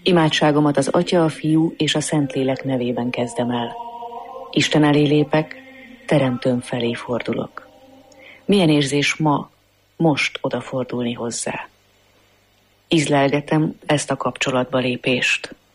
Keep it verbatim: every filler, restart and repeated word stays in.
Imádságomat az Atya, a Fiú és a Szentlélek nevében kezdem el. Isten elé lépek, Teremtőm felé fordulok. Milyen érzés ma, most odafordulni hozzá. Ízlelgetem ezt a kapcsolatba lépést.